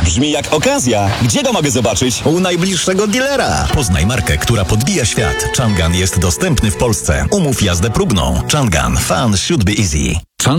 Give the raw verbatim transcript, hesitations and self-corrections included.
Brzmi jak okazja. Gdzie go mogę zobaczyć? U najbliższego dealera. Poznaj markę, która podbija świat. Changan jest dostępny w Polsce. Umów jazdę próbną. Changan. Fun should be easy.